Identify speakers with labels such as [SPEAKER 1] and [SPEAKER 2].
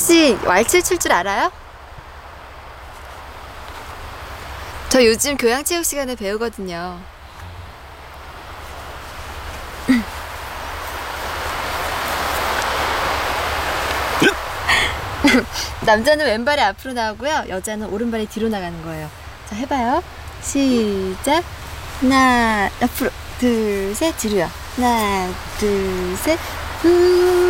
[SPEAKER 1] 혹시 왈츠 출 줄 알아요? 저 요즘 교양체육 시간에 배우거든요. 남자는 왼발이 앞으로 나오고요. 여자는 오른발이 뒤로 나가는 거예요. 자, 해봐요. 시작. 하나, 앞으로. 둘, 셋, 뒤로요. 하나, 둘, 셋.